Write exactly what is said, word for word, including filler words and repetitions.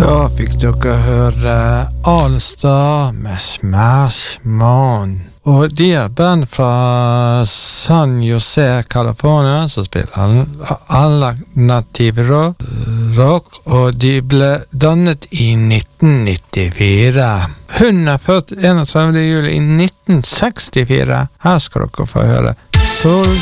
Da fikk dere høre All Star med Smash Mouth. Og de er band fra San Jose, California, som spiller alternativ rock, rock, og de ble dannet i nitten nittifire. Hun er født enogtredivte juli i nitten sekstifire. Her skal dere få høre Soul